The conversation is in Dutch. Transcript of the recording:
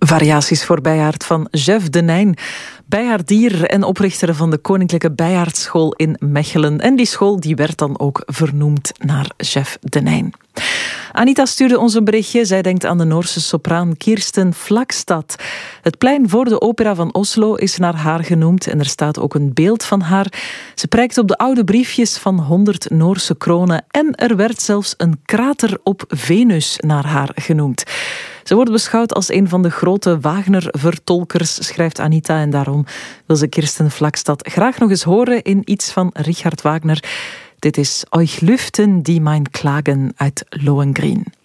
Variaties voor bijaard van Jeff Denijn, bijaardier en oprichter van de Koninklijke Bijaardschool in Mechelen. En die school die werd dan ook vernoemd naar Jeff Denijn. Anita stuurde ons een berichtje. Zij denkt aan de Noorse sopraan Kirsten Flagstad. Het plein voor de opera van Oslo is naar haar genoemd en er staat ook een beeld van haar. Ze prijkt op de oude briefjes van 100 Noorse kronen en er werd zelfs een krater op Venus naar haar genoemd. Ze wordt beschouwd als een van de grote Wagner-vertolkers, schrijft Anita, en daarom wil ze Kirsten Flagstad graag nog eens horen in iets van Richard Wagner. Dit is Euch Lüften, die mein Klagen uit Lohengrin.